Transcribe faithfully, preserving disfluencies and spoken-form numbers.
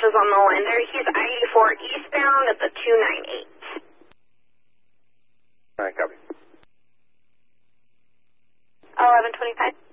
is on the line there. He's I eighty-four eastbound at the two ninety-eight. All right, copy. eleven twenty-five.